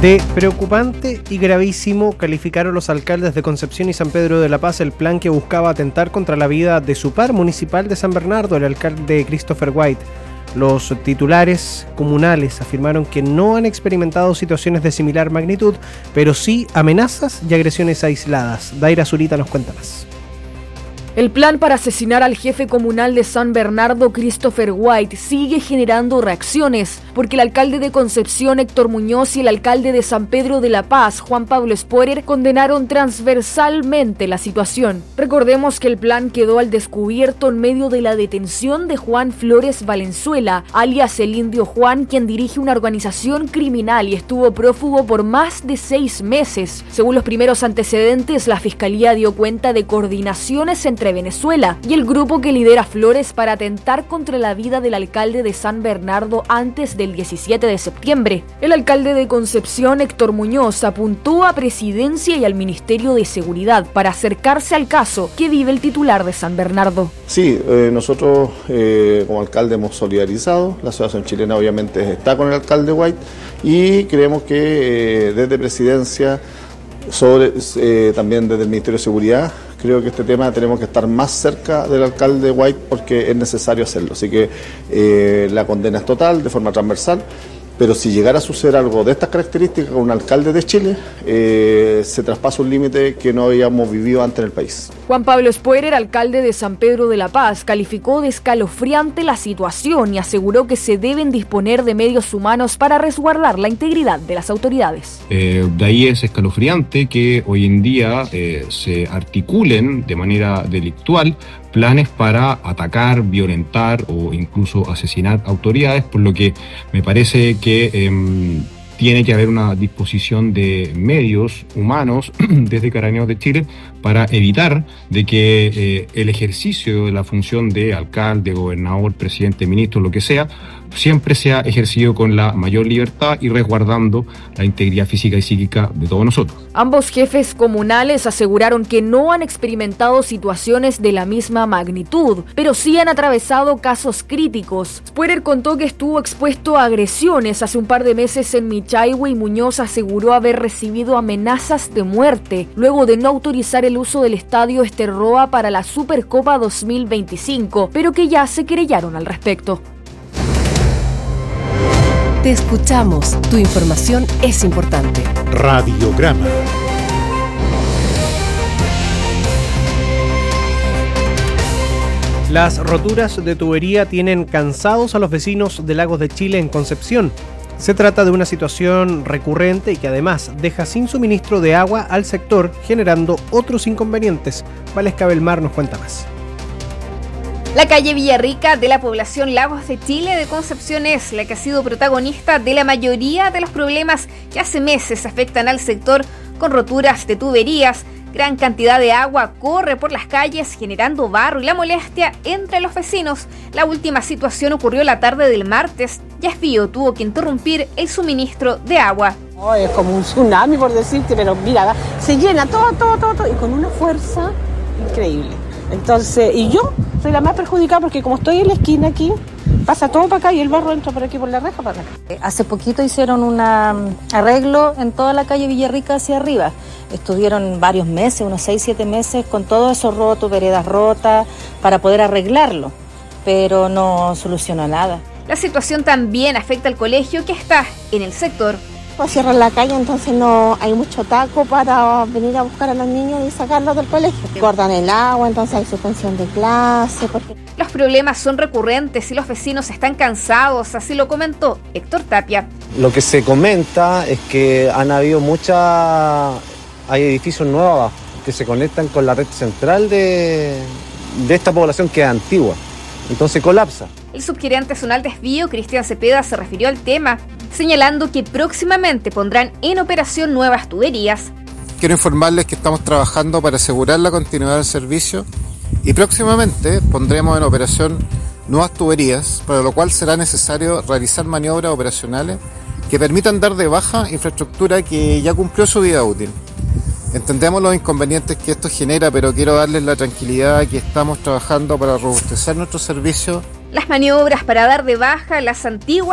De preocupante y gravísimo calificaron los alcaldes de Concepción y San Pedro de la Paz el plan que buscaba atentar contra la vida de su par municipal de San Bernardo, el alcalde Christopher White. Los titulares comunales afirmaron que no han experimentado situaciones de similar magnitud, pero sí amenazas y agresiones aisladas. Daira Zurita nos cuenta más. El plan para asesinar al jefe comunal de San Bernardo, Christopher White, sigue generando reacciones, porque el alcalde de Concepción, Héctor Muñoz, y el alcalde de San Pedro de la Paz, Juan Pablo Sporer, condenaron transversalmente la situación. Recordemos que el plan quedó al descubierto en medio de la detención de Juan Flores Valenzuela, alias el Indio Juan, quien dirige una organización criminal y estuvo prófugo por más de 6 meses. Según los primeros antecedentes, la Fiscalía dio cuenta de coordinaciones entre Venezuela y el grupo que lidera Flores para atentar contra la vida del alcalde de San Bernardo antes del 17 de septiembre. El alcalde de Concepción, Héctor Muñoz, apuntó a Presidencia y al Ministerio de Seguridad para acercarse al caso que vive el titular de San Bernardo. Sí, nosotros como alcalde hemos solidarizado, la asociación chilena obviamente está con el alcalde White y creemos que desde Presidencia, también desde el Ministerio de Seguridad, creo que este tema tenemos que estar más cerca del alcalde White porque es necesario hacerlo. Así que la condena es total, de forma transversal, pero si llegara a suceder algo de estas características con un alcalde de Chile, se traspasa un límite que no habíamos vivido antes en el país. Juan Pablo Sporer, alcalde de San Pedro de la Paz, calificó de escalofriante la situación y aseguró que se deben disponer de medios humanos para resguardar la integridad de las autoridades. De ahí es escalofriante que hoy en día se articulen de manera delictual planes para atacar, violentar o incluso asesinar autoridades, por lo que me parece que tiene que haber una disposición de medios humanos desde Carabineros de Chile para evitar de que el ejercicio de la función de alcalde, gobernador, presidente, ministro, lo que sea, siempre sea ejercido con la mayor libertad y resguardando la integridad física y psíquica de todos nosotros. Ambos jefes comunales aseguraron que no han experimentado situaciones de la misma magnitud, pero sí han atravesado casos críticos. Sporer contó que estuvo expuesto a agresiones hace un par de meses en Michahue y Muñoz aseguró haber recibido amenazas de muerte luego de no autorizar el uso del estadio Esterroa para la Supercopa 2025, pero que ya se querellaron al respecto. Te escuchamos, tu información es importante. Radiograma. Las roturas de tubería tienen cansados a los vecinos de Lagos de Chile en Concepción. Se trata de una situación recurrente y que además deja sin suministro de agua al sector, generando otros inconvenientes. Valesca Belmar nos cuenta más. La calle Villarrica de la población Lagos de Chile de Concepción es la que ha sido protagonista de la mayoría de los problemas que hace meses afectan al sector, con roturas de tuberías. Gran cantidad de agua corre por las calles generando barro y la molestia entre los vecinos. La última situación ocurrió la tarde del martes. Yaspío tuvo que interrumpir el suministro de agua. Oh, es como un tsunami por decirte, pero mira, se llena todo y con una fuerza increíble. Entonces, y yo soy la más perjudicada porque como estoy en la esquina aquí, pasa todo para acá y el barro entra por aquí por la reja para acá. Hace poquito hicieron un arreglo en toda la calle Villarrica hacia arriba. Estuvieron varios meses, unos 6-7 meses, con todo eso roto, veredas rotas, para poder arreglarlo, pero no solucionó nada. La situación también afecta al colegio que está en el sector. Cierran la calle, entonces no hay mucho taco para venir a buscar a los niños y sacarlos del colegio. Cortan el agua, entonces hay suspensión de clase. Los problemas son recurrentes y los vecinos están cansados, así lo comentó Héctor Tapia. Lo que se comenta es que hay edificios nuevos abajo que se conectan con la red central de esta población que es antigua, entonces colapsa. El subgerente zonal Desvío, Cristian Cepeda, se refirió al tema, señalando que próximamente pondrán en operación nuevas tuberías. Quiero informarles que estamos trabajando para asegurar la continuidad del servicio y próximamente pondremos en operación nuevas tuberías, para lo cual será necesario realizar maniobras operacionales que permitan dar de baja infraestructura que ya cumplió su vida útil. Entendemos los inconvenientes que esto genera, pero quiero darles la tranquilidad de que estamos trabajando para robustecer nuestro servicio. Las maniobras para dar de baja las antiguas